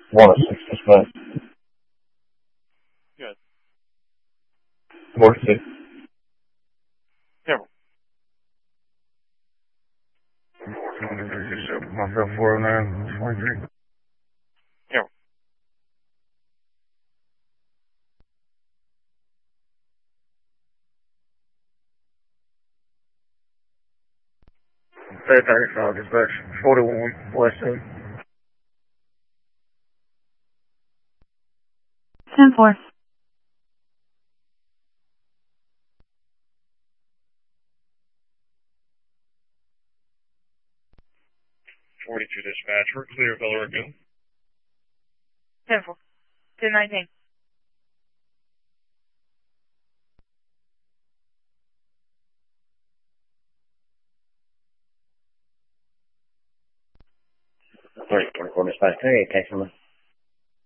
1 at 6 dispatch. Good. 4 to 6. Careful. 409, 23. Careful. Third 35 dispatch. 41 West 2. 10-4. 42 dispatch. We're clear of Billerica. 10-4. 10-19. Sorry, 24 dispatch. 28, text number.